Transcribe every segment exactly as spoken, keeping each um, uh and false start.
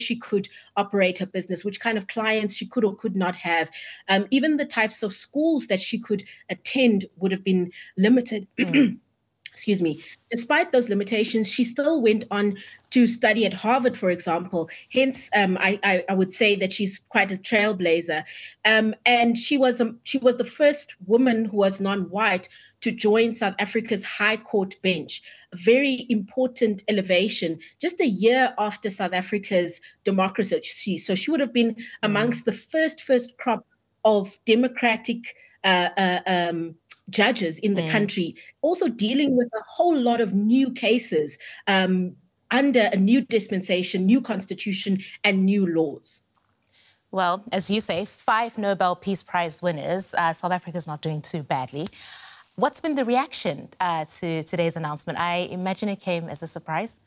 she could operate her business, which kind of clients she could or could not have. Um, even the types of schools that she could attend would have been limited. Mm. Excuse me. Despite those limitations, she still went on to study at Harvard, for example. Hence, um, I, I, I would say that she's quite a trailblazer. Um, and she was a, she was the first woman who was non-white to join South Africa's High Court bench, a very important elevation, just a year after South Africa's democracy. So she would have been amongst the first, first crop of democratic uh, uh, um, judges in the mm. country, also dealing with a whole lot of new cases um, under a new dispensation, new constitution, and new laws. Well, as you say, five Nobel Peace Prize winners. Uh, South Africa's not doing too badly. What's been the reaction uh, to today's announcement? I imagine it came as a surprise.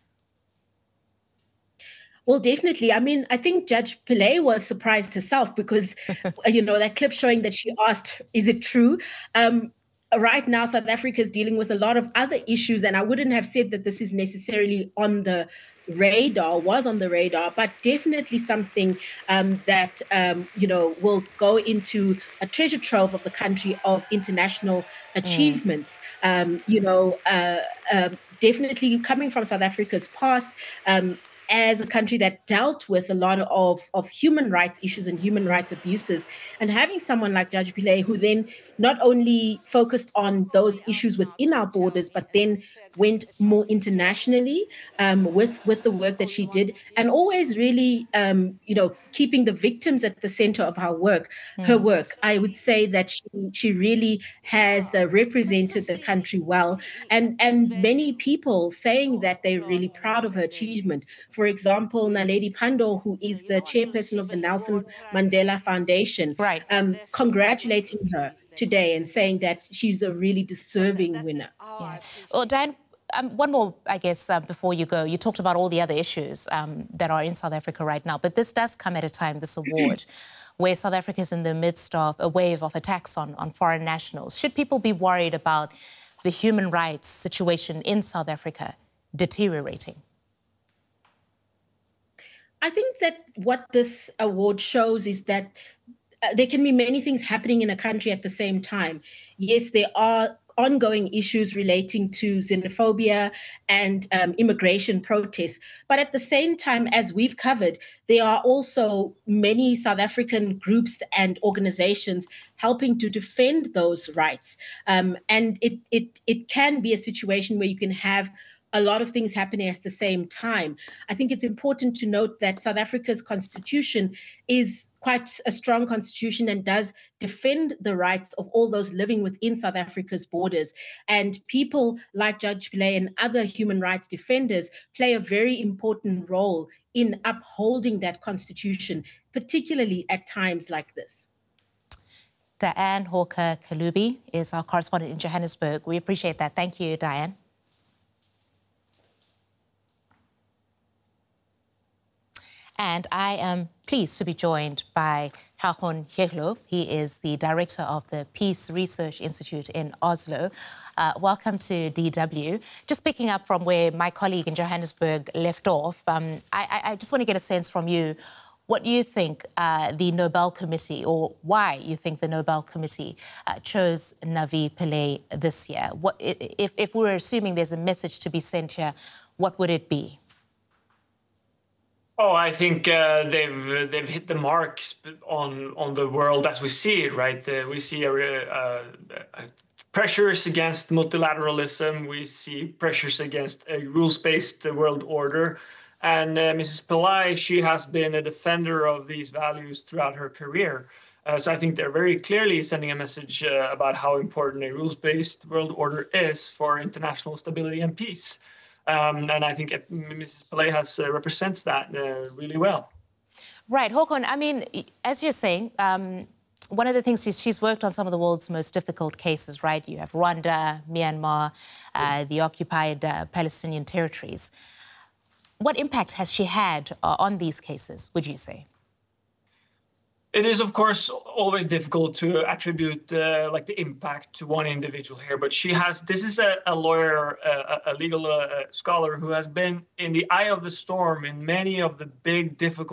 Well, definitely. I mean, I think Judge Pillay was surprised herself because, you know, that clip showing that she asked, is it true? Um, right now, South Africa is dealing with a lot of other issues, and I wouldn't have said that this is necessarily on the radar, was on the radar, but definitely something um, that, um, you know, will go into a treasure trove of the country of international achievements. Mm. Um, you know, uh, uh, definitely coming from South Africa's past, um, as a country that dealt with a lot of, of human rights issues and human rights abuses, and having someone like Judge Pillay who then not only focused on those issues within our borders, but then went more internationally um, with, with the work that she did, and always really, um, you know, keeping the victims at the center of her work. Mm. Her work, I would say that she, she really has uh, represented the country well, and, and many people saying that they're really proud of her achievement. For example, Naledi Pandor, who is the chairperson of the Nelson Mandela Foundation, right. um, congratulating her today and saying that she's a really deserving winner. Yeah. Well, Diane, um, one more, I guess, uh, before you go. You talked about all the other issues um, that are in South Africa right now, but this does come at a time, this award, where South Africa is in the midst of a wave of attacks on, on foreign nationals. Should people be worried about the human rights situation in South Africa deteriorating? I think that what this award shows is that uh, there can be many things happening in a country at the same time. Yes, there are ongoing issues relating to xenophobia and um, immigration protests. But at the same time, as we've covered, there are also many South African groups and organizations helping to defend those rights. Um, and it, it, it can be a situation where you can have a lot of things happening at the same time. I think it's important to note that South Africa's constitution is quite a strong constitution and does defend the rights of all those living within South Africa's borders. And people like Judge Pillay and other human rights defenders play a very important role in upholding that constitution, particularly at times like this. Diane Hawker Kalubi is our correspondent in Johannesburg. We appreciate that. Thank you, Diane. And I am pleased to be joined by Haakon Heglo. He is the director of the Peace Research Institute in Oslo. Uh, welcome to D W. Just picking up from where my colleague in Johannesburg left off, um, I, I just want to get a sense from you what you think uh, the Nobel Committee, or why you think the Nobel Committee uh, chose Navi Pillay this year. What, if, if we were assuming there's a message to be sent here, what would it be? Oh, I think uh, they've they've hit the mark on on the world as we see it, right? Uh, we see a, uh, uh, pressures against multilateralism. We see pressures against a rules-based world order. And uh, Missus Pillay, she has been a defender of these values throughout her career. Uh, so I think they're very clearly sending a message uh, about how important a rules-based world order is for international stability and peace. Um, and I think Missus Pillay has uh, represents that uh, really well. Right, Haakon, I mean, as you're saying, um, one of the things she's, she's worked on some of the world's most difficult cases, right? You have Rwanda, Myanmar, uh, the occupied uh, Palestinian territories. What impact has she had uh, on these cases, would you say? It is, of course, always difficult to attribute uh, like the impact to one individual here, but she has. This is a, a lawyer, uh, a legal uh, scholar who has been in the eye of the storm in many of the big, difficult